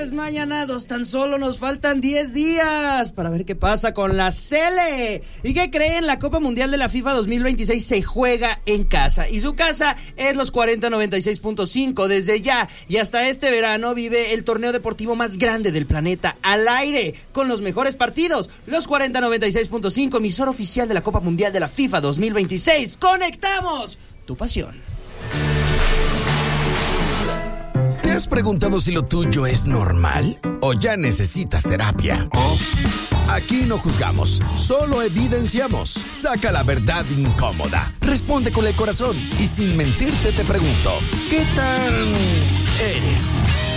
desmañanados, tan solo nos faltan 10 días para ver qué pasa con la Sele. ¿Y qué creen? La Copa Mundial de la FIFA 2026 se juega en casa. Y su casa es los 4096.5. Desde ya y hasta este verano vive el torneo deportivo más grande del planeta al aire, con los mejores partidos. Los 4096.5, emisor oficial de la Copa Mundial de la FIFA 2026. ¡Conectamos tu pasión! ¿Te has preguntado si lo tuyo es normal o ya necesitas terapia? Aquí no juzgamos, solo evidenciamos. Saca la verdad incómoda. Responde con el corazón y sin mentirte te pregunto, ¿qué tan eres?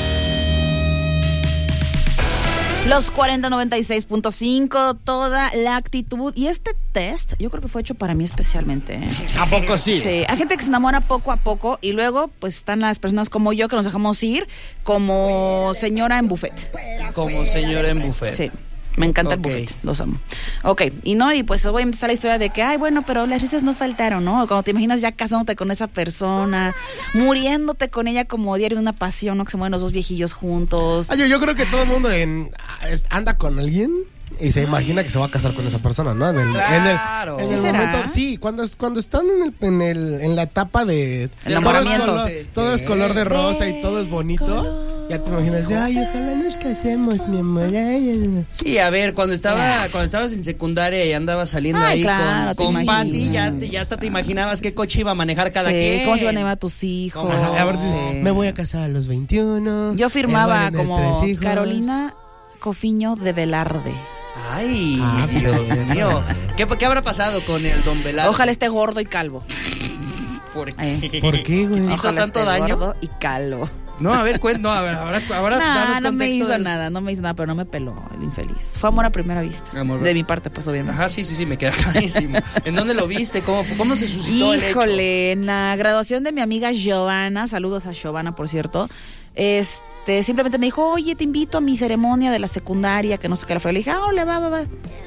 Los 4096.5, toda la actitud. Y este test, yo creo que fue hecho para mí especialmente, ¿eh? ¿A poco sí? Sí, hay gente que se enamora poco a poco y luego pues están las personas como yo que nos dejamos ir como señora en buffet. Como señora en buffet. Sí. Me encanta el buffet, los amo. Ok, y pues voy a empezar la historia de que, bueno, pero las risas no faltaron, ¿no? Cuando te imaginas ya casándote con esa persona, muriéndote con ella como diario de una pasión, ¿no? Que se mueren los dos viejillos juntos. Yo creo que todo el mundo anda con alguien y se imagina que se va a casar con esa persona, ¿no? En el momento, sí, cuando están en la etapa de enamoramiento, todo es color de rosa y todo es bonito. Ya te imaginas, ojalá nos casemos, mi amor. Sí, a ver, cuando estabas en secundaria y andabas saliendo con Pati, ya hasta te imaginabas qué coche iba a manejar cada quien. Cómo se iban a llevar a tus hijos. Me voy a casar a los 21. Yo firmaba como Carolina Cofiño de Velarde. Ay, Dios mío. ¿Qué habrá pasado con el don Velarde? Ojalá esté gordo y calvo. ¿Por qué? ¿Por qué, güey? ¿Hizo tanto daño? Gordo y calvo. No, a ver, ahora danos no me hizo contexto. no me hizo nada, pero no me peló el infeliz. Fue amor a primera vista. De mi parte, pues, obviamente. Ajá, sí, me queda clarísimo. ¿En dónde lo viste? ¿Cómo se suscitó el hecho? Híjole, en la graduación de mi amiga Giovanna, saludos a Giovanna, por cierto, simplemente me dijo, oye, te invito a mi ceremonia de la secundaria, que no sé qué la fue. Le dije, hola, va.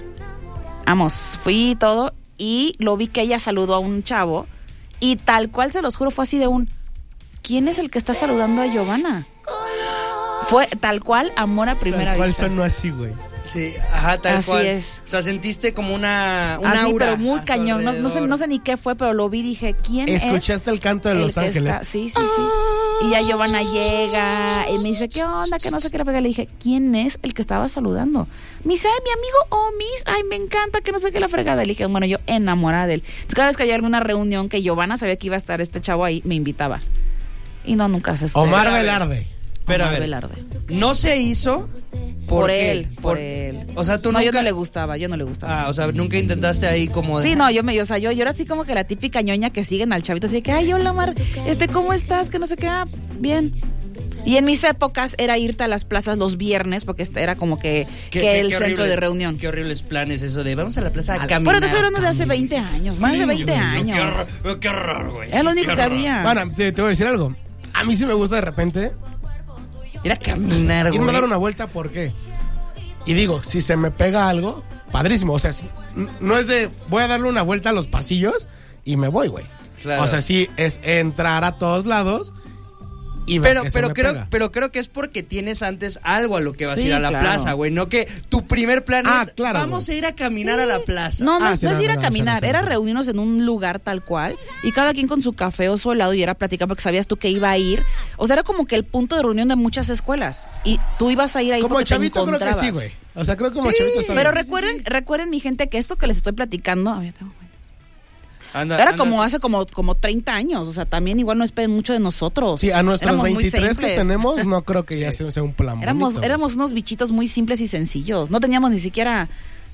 Vamos, fui y todo, y lo vi que ella saludó a un chavo, y tal cual, se los juro, fue así de ¿quién es el que está saludando a Giovanna? Fue tal cual amor a primera vista. Tal cual sonó así, güey. Sí, ajá, tal así cual. Es. O sea, sentiste como una así, aura. Pero muy cañón. No sé ni qué fue, pero lo vi y dije, ¿quién es? ¿Escuchaste el canto de Los Ángeles? Sí. Y ya Giovanna llega y me dice, ¿qué onda? Que no sé qué la pega. Le dije, ¿quién es el que estaba saludando? Me dice, mi amigo Omis, me encanta, que no sé qué la fregada. Le dije, bueno, yo enamorada de él. Entonces, cada vez que había alguna reunión que Giovanna sabía que iba a estar este chavo ahí, me invitaba. Y nunca se sucedió. Omar Velarde. Pero Omar Velarde. No se hizo por él. O sea, tú nunca... yo no le gustaba. O sea, nunca intentaste ahí como de... Sí, no, yo era así como que la típica ñoña que siguen al chavito, así que, hola Omar, ¿cómo estás? Que no sé qué, bien. Y en mis épocas era irte a las plazas los viernes, porque era como que el centro de reunión. Qué horribles planes eso de vamos a la plaza a caminar. Pero te estoy hablando de hace 20 años, más de 20 años. Qué horror, güey. Era lo único que había. Bueno, te voy a decir algo. A mí sí me gusta de repente ir a caminar, güey. Irme a dar una vuelta, ¿por qué? Y digo, si se me pega algo, padrísimo. O sea, no es de voy a darle una vuelta a los pasillos y me voy, güey. Claro. O sea, sí es entrar a todos lados y ver que se me pega. Pero creo que es porque tienes antes algo a lo que vas a ir a la plaza, güey. No que tu primer plan es vamos a ir a caminar a la plaza. No es ir a caminar, era reunirnos en un lugar tal cual y cada quien con su café o su helado y era platicar porque sabías tú que iba a ir. O sea, era como que el punto de reunión de muchas escuelas y tú ibas a ir ahí como porque chavito, te encontrabas. Creo que sí, güey. O sea, creo que como chavito está Pero bien. recuerden mi gente que esto que les estoy platicando, era como hace como 30 años, o sea, también igual no esperen mucho de nosotros. Sí, a nuestros 23 que tenemos, no creo que ya sea un plan bonito. Éramos unos bichitos muy simples y sencillos, no teníamos ni siquiera,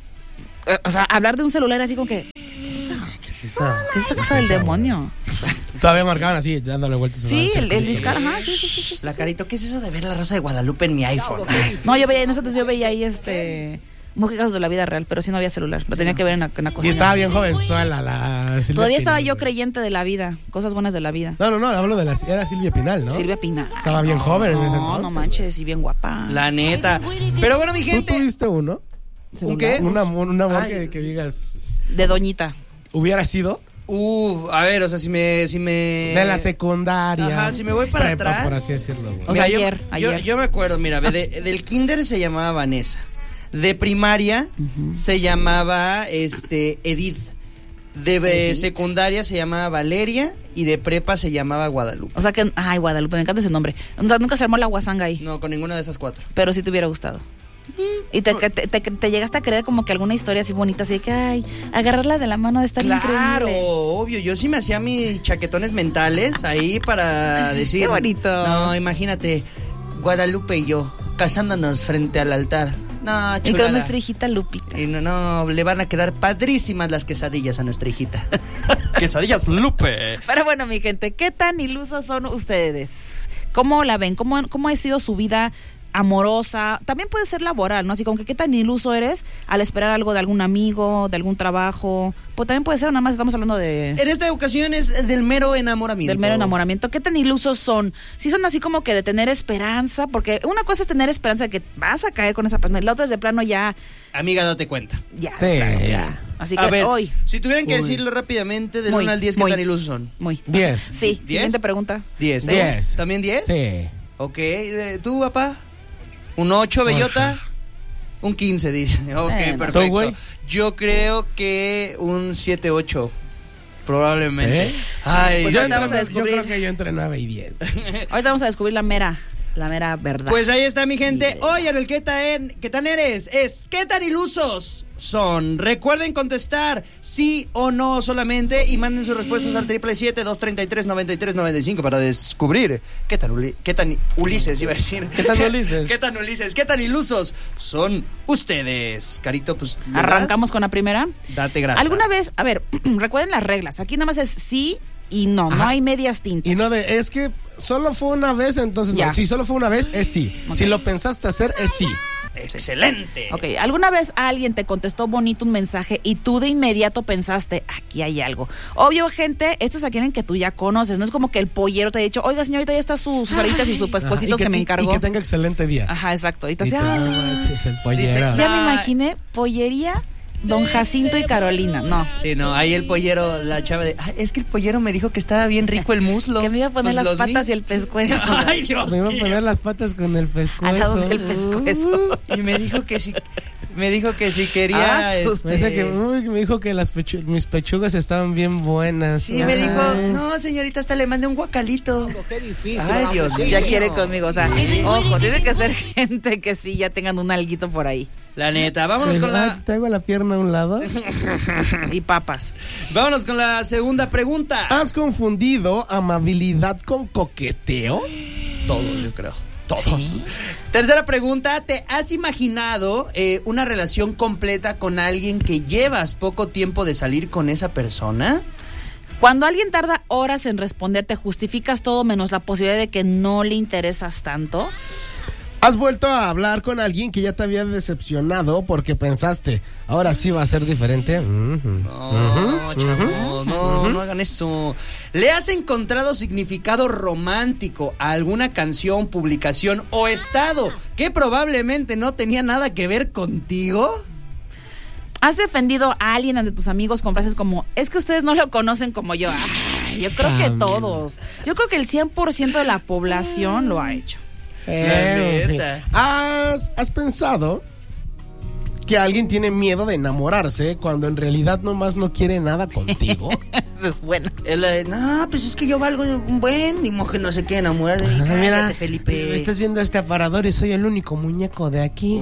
o sea, hablar de un celular así como que, ¿qué es eso? ¿Qué es esa cosa del demonio? Todavía marcaban así, dándole vueltas. Sí, el discar, ajá, sí. La Carito, ¿qué es eso de ver la Rosa de Guadalupe en mi iPhone? No, yo veía ahí muy casos de la vida real, pero sí no había celular. Lo tenía que ver en la cocina. Y estaba bien joven, la Silvia Todavía estaba Pinal, yo creyente de la vida, cosas buenas de la vida. No, hablo de era Silvia Pinal, ¿no? Silvia Pinal. Estaba bien joven en ese entonces. No manches, y bien guapa. La neta. Pero bueno, mi gente. ¿Tú tuviste uno? ¿Un qué? Un amor que digas... De doñita. ¿Hubiera sido? A ver, o sea, si me... De la secundaria. Ajá, si me voy para prepa, atrás. por así decirlo, güey. O sea, Mira, ayer. Yo me acuerdo, mira, del kinder se llamaba Vanessa. De primaria se llamaba Edith. De secundaria se llamaba Valeria y de prepa se llamaba Guadalupe. O sea que, Guadalupe, me encanta ese nombre. O sea, nunca se armó la guasanga ahí. No, con ninguna de esas 4. Pero sí te hubiera gustado. Y te llegaste a creer como que alguna historia así bonita, así de que, agarrarla de la mano de estar Claro, increíble. obvio. Yo sí me hacía mis chaquetones mentales ahí para decir... Qué bonito. No, imagínate, Guadalupe y yo casándonos frente al altar. No, chulada. Y con nuestra hijita Lupita. Y no, le van a quedar padrísimas las quesadillas a nuestra hijita. Quesadillas Lupe. Pero bueno, mi gente, ¿qué tan ilusos son ustedes? ¿Cómo la ven? ¿Cómo ha sido su vida amorosa? También puede ser laboral, ¿no? Así como que qué tan iluso eres al esperar algo de algún amigo, de algún trabajo. Pues también puede ser, nada más estamos hablando de... En esta ocasión es del mero enamoramiento. Del mero enamoramiento. ¿Qué tan ilusos son? Si son así como que de tener esperanza, porque una cosa es tener esperanza de que vas a caer con esa persona, y la otra es de plano ya... Amiga, date cuenta. Ya, Sí. claro, ya. Así que A ver, hoy... si tuvieran que decirlo rápidamente, del 1 al 10, ¿qué tan ilusos son? Muy. 10. Sí, 10. siguiente pregunta. 10. ¿no? 10. ¿También 10? Sí. Ok, ¿tú, papá? ¿Un 8, bellota? Un 15, dice. Ok, perfecto. ¿Tú, güey? Yo creo que un 7, 8. Probablemente. ¿Sí? Ay, Pues Yo ahorita vamos a descubrir. creo que yo entre 9 y 10. Ahorita vamos a descubrir la mera verdad. pues ahí está, mi gente. Hoy en el ¿Qué tan eres? Es ¿qué tan ilusos son? Recuerden contestar sí o no solamente y manden sus respuestas al 777-233-9395 para descubrir qué tan Ulises, iba a decir. ¿Qué tan Ulises? ¿Qué tan Ulises? ¿Qué tan ilusos son ustedes? Carito, pues... ¿le Arrancamos das? con la primera. Date gracias. ¿Alguna vez, a ver, recuerden las reglas, aquí nada más es sí y no, no hay medias tintas. Y no es que solo fue una vez, entonces Ya. no. Si solo fue una vez, es sí. Ok. Si lo pensaste hacer, es sí. Excelente. Ok, ¿alguna vez alguien te contestó bonito un mensaje y tú de inmediato pensaste, aquí hay algo? Obvio, gente, esto es a quien que tú ya conoces, no es como que el pollero te ha dicho, oiga, señorita, ya está sus alitas y sus pescuecitos que me encargó. Y que tenga excelente día. Ajá, exacto. Y te Y hace, tú, "Ah". no manches, el pollero. Dice, Ya me imaginé, pollería, don Jacinto y Carolina. No. Sí, no, ahí el pollero, la chava de... es que el pollero me dijo que estaba bien rico el muslo. Que me iba a poner Pues las patas vi. y el pescuezo. Ay, Dios Me iba a mío. poner las patas con el pescuezo. Al lado del pescuezo. Y me dijo que si quería... sus- Me dijo que mis pechugas estaban bien buenas. Sí, me Ay. dijo, no, señorita, hasta le mandé un guacalito. Qué difícil. Ay, Dios mío. Ya quiere conmigo, o sea, ojo, tiene que ser gente que sí ya tengan un alguito por ahí. La neta, vámonos con la... ¿Te hago la pierna a un lado? Y papas. Vámonos con la segunda pregunta. ¿Has confundido amabilidad con coqueteo? Todos, yo creo. Todos. Tercera pregunta, ¿te has imaginado una relación completa con alguien que llevas poco tiempo de salir con esa persona? Cuando alguien tarda horas en responderte, ¿justificas todo menos la posibilidad de que no le interesas tanto? ¿Has vuelto a hablar con alguien que ya te había decepcionado porque pensaste, ahora sí va a ser diferente? No, chavos, no hagan eso. ¿Le has encontrado significado romántico a alguna canción, publicación o estado que probablemente no tenía nada que ver contigo? ¿Has defendido a alguien ante tus amigos con frases como, es que ustedes no lo conocen como yo? Ay, yo creo que todos. Yo creo que el 100% de la población lo ha hecho. En fin. neta. ¿Has pensado que alguien tiene miedo de enamorarse cuando en realidad nomás no quiere nada contigo? Eso es bueno. Es la de, no, pues es que yo valgo un buen, ni modo que no se quiere enamorar de mí. Cállate, Felipe. estás viendo este aparador y soy el único muñeco de aquí.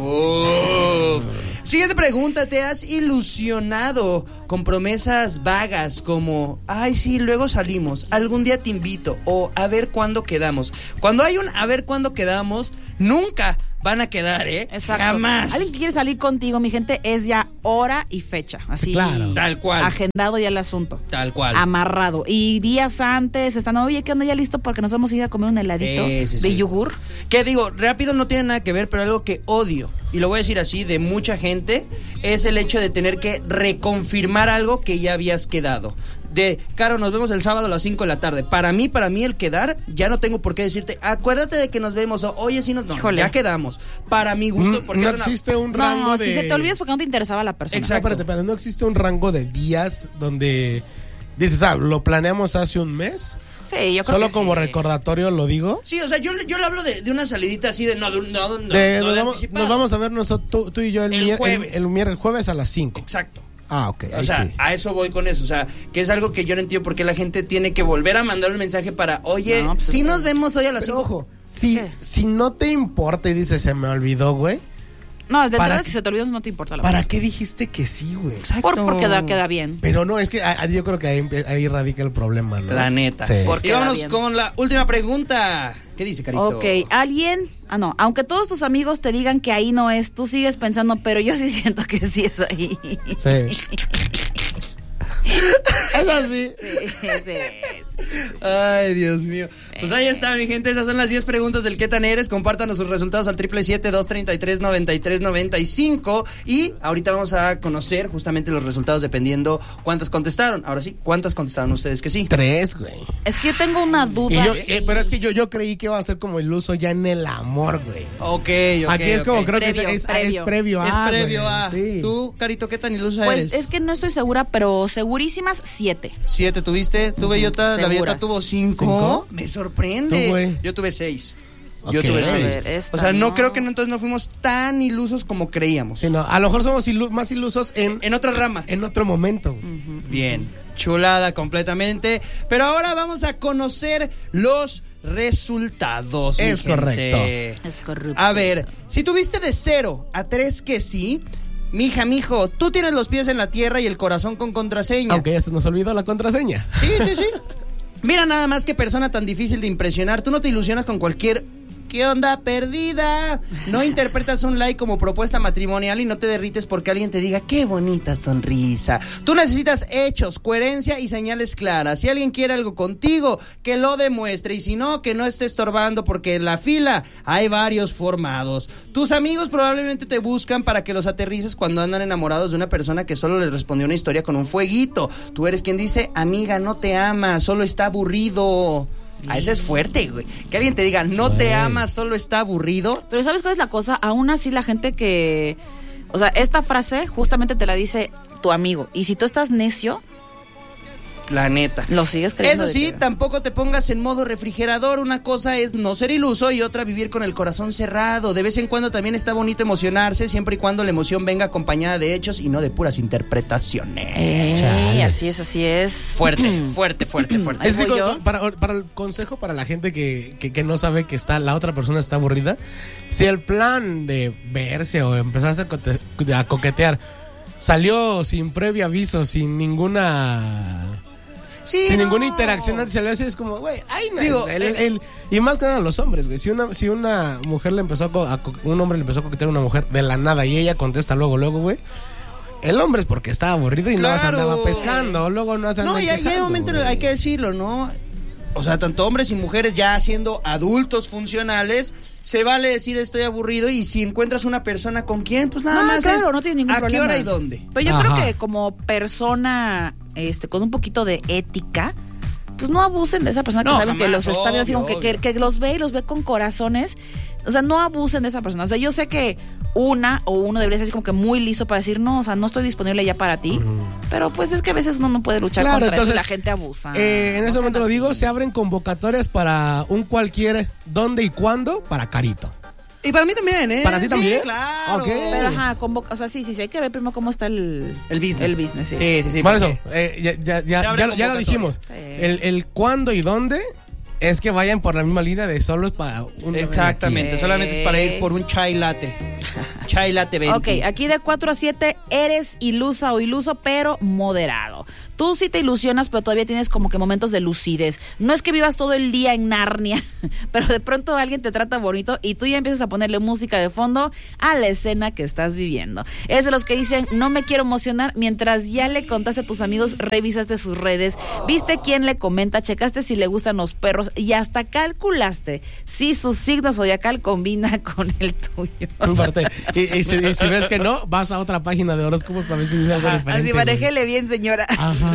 Siguiente pregunta, ¿te has ilusionado con promesas vagas como, ay sí, luego salimos, algún día te invito o a ver cuándo quedamos? Cuando hay un a ver cuándo quedamos, nunca van a quedar, ¿eh? Exacto. Jamás. Alguien que quiere salir contigo, mi gente, es ya hora y fecha. Así. Claro. Tal cual. Agendado ya el asunto. Tal cual. Amarrado. Y días antes están, oye, ¿qué onda? Ya listo porque nos vamos a ir a comer un heladito Sí. de yogur. Que digo, rápido no tiene nada que ver, pero algo que odio, y lo voy a decir así, de mucha gente, es el hecho de tener que reconfirmar algo que ya habías quedado. De, Caro, nos vemos el sábado a las 5 de la tarde. Para mí el quedar, ya no tengo por qué decirte, acuérdate de que nos vemos, o oye, sí nos... No, Híjole. ya quedamos. Para mi gusto, porque no es una... existe un rango No, de... si se te olvidas porque no te interesaba la persona. Exacto. No, espérate, no existe un rango de días donde dices, lo planeamos hace un mes. Sí, yo creo Solo que como sí. recordatorio lo digo. Sí, o sea, yo le hablo de una salidita así de Nos vamos a ver nosotros, tú y yo El jueves. el jueves a las 5. Exacto. Ah, ok. O sea, sí. a eso voy con eso. O sea, que es algo que yo no entiendo por qué la gente tiene que volver a mandar un mensaje para, oye, No, pues sí es que- nos vemos hoy a las Pero 5. ojo, si no te importa y dices, se me olvidó, güey. No, de ¿Para entrada, qué? si se te olvidó, no te importa la ¿Para verdad. qué dijiste que sí, güey? Porque queda bien. Pero no, es que yo creo que ahí radica el problema, ¿no? La neta. Sí. Porque Y vámonos queda bien. con la última pregunta. ¿Qué dice, Carito? Ok, aunque todos tus amigos te digan que ahí no es, tú sigues pensando, pero yo sí siento que sí es ahí. Sí. Es así. Sí. Ay, Dios mío. Pues ahí está, mi gente. Esas son las 10 preguntas del ¿Qué tan eres? Compártanos sus resultados al 777-233-9395. Y ahorita vamos a conocer justamente los resultados dependiendo cuántas contestaron. Ahora sí, ¿cuántas contestaron ustedes que sí? 3, güey. Es que yo tengo una duda. Pero es que yo creí que iba a ser como iluso ya en el amor, güey. Ok. Aquí es como creo Previo, que es previo. previo a. Es previo güey. a. Sí. Tú, Carito, ¿qué tan ilusa Pues eres? es que no estoy segura, pero segurísimas 7. 7 tuviste, tú Bellota, la Bellota Seguras. tuvo 5. ¿Cinco? Me sorprende. Tú, güey. Yo tuve 6. Ok. Yo tuve A 6. ver, esta O sea, no no. creo que entonces no fuimos tan ilusos como creíamos. Sí, no, a lo mejor somos más ilusos En otra rama. en otro momento. Bien, chulada completamente. Pero ahora vamos a conocer los resultados. mi Es gente. correcto. Es corrupto. A ver, si tuviste de 0 a 3 que sí, mija, mijo, tú tienes los pies en la tierra y el corazón con contraseña. Aunque ya se nos olvidó la contraseña. Sí. Mira nada más qué persona tan difícil de impresionar. Tú no te ilusionas con cualquier... ¿Qué onda perdida? No interpretas un like como propuesta matrimonial y no te derrites porque alguien te diga qué bonita sonrisa. Tú necesitas hechos, coherencia y señales claras. Si alguien quiere algo contigo, que lo demuestre, y si no, que no esté estorbando porque en la fila hay varios formados. Tus amigos probablemente te buscan para que los aterrices cuando andan enamorados de una persona que solo les respondió una historia con un fueguito. Tú eres quien dice, amiga, no te ama, solo está aburrido. A ese es fuerte, güey. Que alguien te diga, no te ama, solo está aburrido. Pero ¿sabes cuál es la cosa? Aún así la gente que... O sea, esta frase justamente te la dice tu amigo. Y si tú estás necio, La neta. lo sigues creyendo. Eso sí, tampoco te pongas en modo refrigerador. Una cosa es no ser iluso y otra vivir con el corazón cerrado. De vez en cuando también está bonito emocionarse, siempre y cuando la emoción venga acompañada de hechos y no de puras interpretaciones. Chales. Así es. Fuerte. Ahí Es voy decir, yo. para el consejo para la gente que no sabe que la otra persona está aburrida, si el plan de verse o empezar a coquetear salió sin previo aviso, sin ninguna interacción antes, se le hace, es como, güey, ay, no. Digo, y más que nada los hombres, güey. Si una mujer le empezó un hombre le empezó a coquetear a una mujer de la nada y ella contesta luego, güey. El hombre es porque estaba aburrido y no se Claro. andaba pescando, luego no se andaba No, y hay un momento, hay que decirlo, ¿no? O sea, tanto hombres y mujeres ya siendo adultos funcionales, se vale decir estoy aburrido y si encuentras una persona con quien, pues nada más claro, es no tiene ningún ¿a problema. qué hora y dónde? Pero yo Ajá. creo que como persona con un poquito de ética, pues no abusen de esa persona que No, saben que jamás, los está viendo, así como obvio. que los ve y los ve con corazones. O sea, no abusen de esa persona. O sea, yo sé que una o uno debería ser así como que muy listo para decir, no, o sea, no estoy disponible ya para ti. Pero pues es que a veces uno no puede luchar Claro, contra entonces, eso y la gente abusa. En No ese sean momento lo así. digo, se abren convocatorias para un cualquier dónde y cuándo para Carito. Y para mí también, ¿eh? ¿Para ti también? Sí, claro. Ok. Pero ajá, o sea, sí, hay que ver primero cómo está el business. El business, sí. Sí. Por porque- eso, ya Se abre lo convocatoria. dijimos. Sí. El cuándo y dónde es que vayan por la misma línea de solo es para un... Exactamente, solamente es para ir por un chai latte. Chai latte 20. Ok, aquí de 4 a 7 eres ilusa o iluso, pero moderado. Tú sí te ilusionas, pero todavía tienes como que momentos de lucidez. No es que vivas todo el día en Narnia, pero de pronto alguien te trata bonito y tú ya empiezas a ponerle música de fondo a la escena que estás viviendo. Es de los que dicen, no me quiero emocionar, mientras ya le contaste a tus amigos, revisaste sus redes, viste quién le comenta, checaste si le gustan los perros y hasta calculaste si su signo zodiacal combina con el tuyo. Aparte, y si ves que no, vas a otra página de horóscopos para ver si dice algo diferente. Así güey. manéjele bien, señora. Ajá, güey.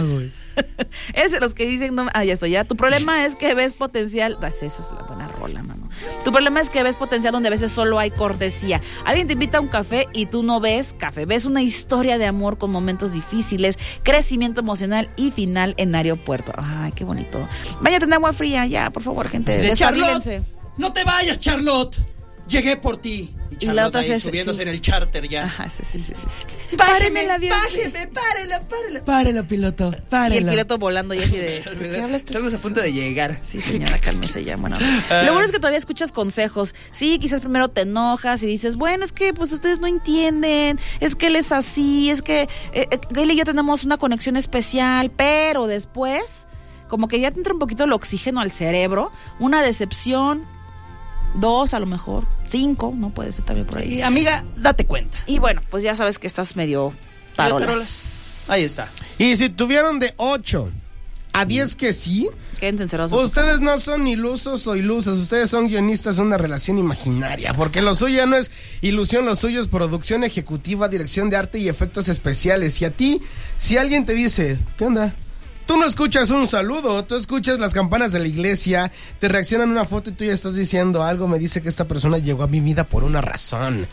Eres de los que dicen, no, ya estoy, ya. Tu problema es que ves potencial. Esa es la buena rola, mano. Tu problema es que ves potencial donde a veces solo hay cortesía. Alguien te invita a un café y tú no ves café. Ves una historia de amor con momentos difíciles, crecimiento emocional y final en aeropuerto. Ay, qué bonito. Váyate en agua fría, ya, por favor, gente. Charlotte, no te vayas, Charlotte. Llegué por ti. Y la otra ahí subiéndose en el charter ya. Ajá, sí. Bájeme el avión. Párelo, piloto. Párelo. Y el piloto volando y así de... ¿Qué hablas? Estamos a punto de llegar. Sí, señora, cálmese ya. Bueno, lo bueno es que todavía escuchas consejos. Sí, quizás primero te enojas y dices, bueno, es que pues ustedes no entienden. Es que él es así. Es que él y yo tenemos una conexión especial. Pero después, como que ya te entra un poquito el oxígeno al cerebro. Una decepción... 2 a lo mejor, 5, no puede ser también por ahí. Y amiga, date cuenta. Y bueno, pues ya sabes que estás medio tarolas. Ahí está. Y si tuvieron de 8 a 10 que sí, quédense encerrados. Ustedes no son ilusos o ilusos, ustedes son guionistas de una relación imaginaria, porque lo suyo no es ilusión, lo suyo es producción ejecutiva, dirección de arte y efectos especiales. Y a ti, si alguien te dice, ¿qué onda? Tú no escuchas un saludo, tú escuchas las campanas de la iglesia, te reaccionan una foto y tú ya estás diciendo algo, me dice que esta persona llegó a mi vida por una razón.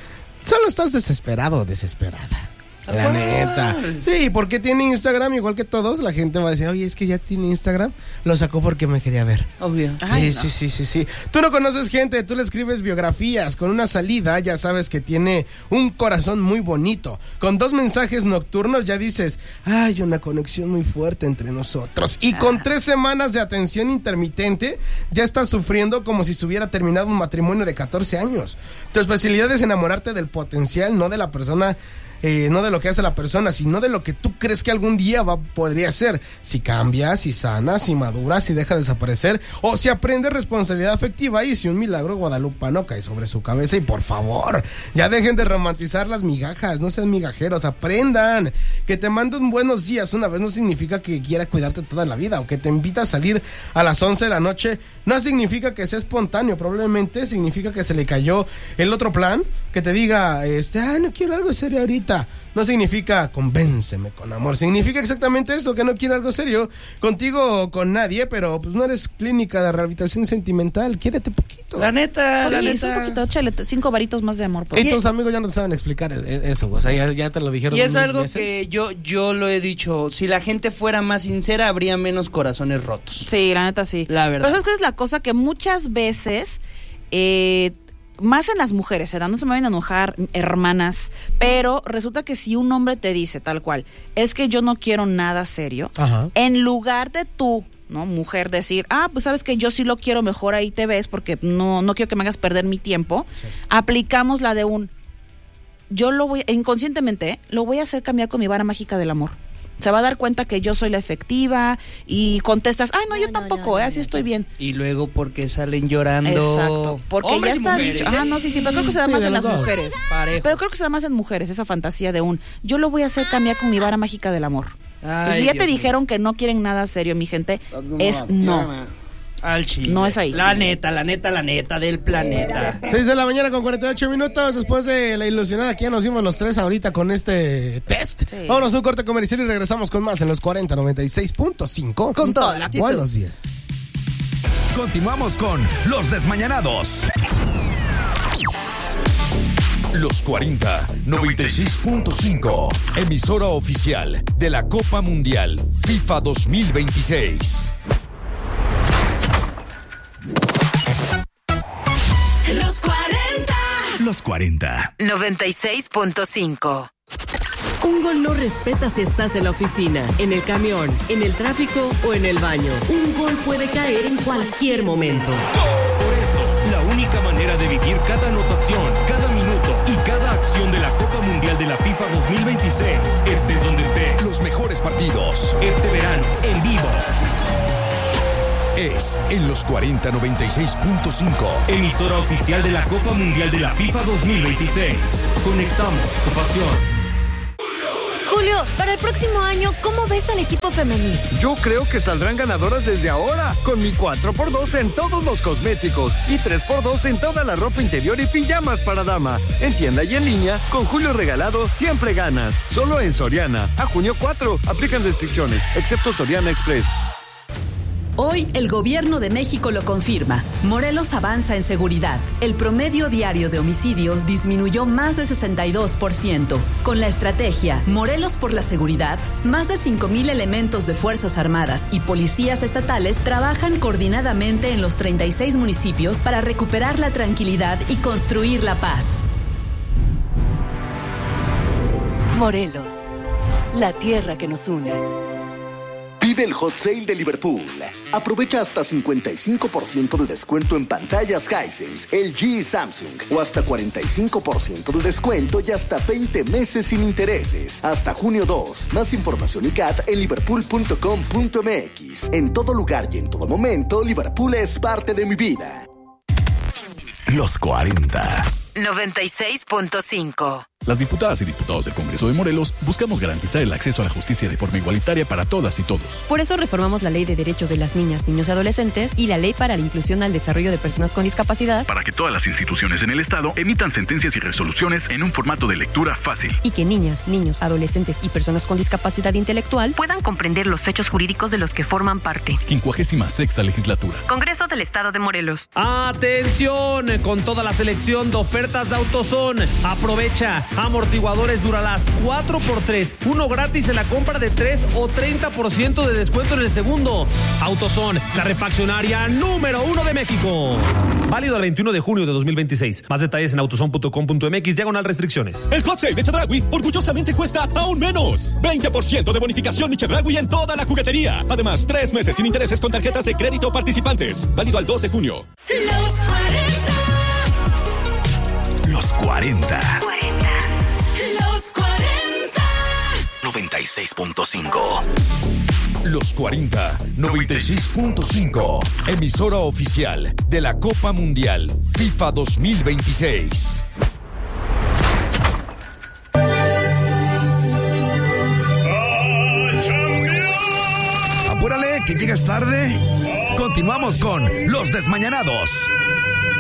Solo estás desesperado o desesperada. La neta. Sí, porque tiene Instagram igual que todos. La gente va a decir, oye, es que ya tiene Instagram. Lo sacó porque me quería ver. Obvio. Ay, Sí. Tú no conoces gente, tú le escribes biografías. Con una salida ya sabes que tiene un corazón muy bonito. Con 2 mensajes nocturnos ya dices, hay una conexión muy fuerte entre nosotros. Y con 3 semanas de atención intermitente ya estás sufriendo como si se hubiera terminado un matrimonio de 14 años. Tu especialidad es enamorarte del potencial, no de la persona... no de lo que hace la persona, sino de lo que tú crees que algún día podría ser. Si cambia, si sana, si madura, si deja de desaparecer, o si aprende responsabilidad afectiva y si un milagro guadalupano cae sobre su cabeza. Y por favor, ya dejen de romantizar las migajas, no sean migajeros, aprendan. Que te mande un buenos días una vez no significa que quiera cuidarte toda la vida, o que te invita a salir a las 11 de la noche no significa que sea espontáneo, probablemente significa que se le cayó el otro plan, que te diga, no quiero algo serio ahorita. No significa convénceme con amor, significa exactamente eso, que no quiere algo serio contigo o con nadie, pero pues no eres clínica de rehabilitación sentimental, quiérete poquito. La neta. Un poquito, échale 5 varitos más de amor. Pues. Y tus amigos ya no saben explicar eso, o sea, ya te lo dijeron. Y es algo que yo lo he dicho, si la gente fuera más sincera, habría menos corazones rotos. Sí, la neta sí. La verdad. Pero ¿sabes cuál es la cosa? Que muchas veces... más en las mujeres, no se me vayan a enojar, hermanas, pero resulta que si un hombre te dice tal cual, es que yo no quiero nada serio, ajá, en lugar de tú, ¿no, mujer, decir, pues sabes que yo sí lo quiero, mejor ahí te ves, porque no quiero que me hagas perder mi tiempo, sí, aplicamos la de yo lo voy, inconscientemente, lo voy a hacer cambiar con mi vara mágica del amor. Se va a dar cuenta que yo soy la efectiva y contestas, no, yo tampoco, así estoy bien. Y luego porque salen llorando. Exacto, porque hombres ya está mujeres, dicho. No, sí, pero creo que se da más en las mujeres. Parejo. Pero creo que se da más en mujeres esa fantasía de yo lo voy a hacer cambiar con mi vara mágica del amor. Pues si ya te dijeron que no quieren nada serio, mi gente, es no. Al chile. No es ahí. La neta del planeta. 6 de la mañana con 48 minutos. Después de la ilusionada que ya nos dimos los 3 ahorita con este test. Sí. Vámonos a un corte comercial y regresamos con más en los 4096.5. Con toda la actitud. Buenos días. Continuamos con Los Desmañanados. Los 4096.5. Emisora oficial de la Copa Mundial FIFA 2026. Los 40. 96.5. Un gol no respeta si estás en la oficina, en el camión, en el tráfico o en el baño. Un gol puede caer en cualquier momento. Por eso, la única manera de vivir cada anotación, cada minuto y cada acción de la Copa Mundial de la FIFA 2026, estés donde estés. Los mejores partidos. Este verano, en vivo. Es en los 4096.5. Emisora oficial de la Copa Mundial de la FIFA 2026. Conectamos tu pasión. Julio, para el próximo año, ¿cómo ves al equipo femenil? Yo creo que saldrán ganadoras desde ahora, con mi 4x2 en todos los cosméticos y 3x2 en toda la ropa interior y pijamas para dama. En tienda y en línea, con Julio regalado, siempre ganas. Solo en Soriana. A junio 4, aplican restricciones, excepto Soriana Express. Hoy el gobierno de México lo confirma. Morelos avanza en seguridad. El promedio diario de homicidios disminuyó más de 62%. Con la estrategia Morelos por la Seguridad, más de 5,000 elementos de Fuerzas Armadas y policías estatales trabajan coordinadamente en los 36 municipios para recuperar la tranquilidad y construir la paz. Morelos, la tierra que nos une. Vive el Hot Sale de Liverpool. Aprovecha hasta 55% de descuento en pantallas Hisense, LG y Samsung. O hasta 45% de descuento y hasta 20 meses sin intereses. Hasta junio 2. Más información y CAT en liverpool.com.mx. En todo lugar y en todo momento, Liverpool es parte de mi vida. Los 40. 96.5. Las diputadas y diputados del Congreso de Morelos buscamos garantizar el acceso a la justicia de forma igualitaria para todas y todos. Por eso reformamos la Ley de Derechos de las Niñas, Niños y Adolescentes y la Ley para la Inclusión al Desarrollo de Personas con Discapacidad, para que todas las instituciones en el Estado emitan sentencias y resoluciones en un formato de lectura fácil. Y que niñas, niños, adolescentes y personas con discapacidad intelectual puedan comprender los hechos jurídicos de los que forman parte. 56ª Legislatura. Congreso del Estado de Morelos. ¡Atención! Con toda la selección de ofertas de AutoZone. Aprovecha. Amortiguadores Duralast 4x3. Uno gratis en la compra de 3 o 30% de descuento en el segundo. AutoZone, la refaccionaria número 1 de México. Válido el 21 de junio de 2026. Más detalles en autozone.com.mx/restricciones. El Hot Sale de Chedraui orgullosamente cuesta aún menos. 20% de bonificación de Chedraui en toda la juguetería. Además, 3 meses sin intereses con tarjetas de crédito participantes. Válido al 2 de junio. Los 40. Los 40. Los 40. 96.5. Los 40, 96.5. Emisora oficial de la Copa Mundial FIFA 2026. Apúrale, que llegas tarde. Continuamos con Los Desmañanados.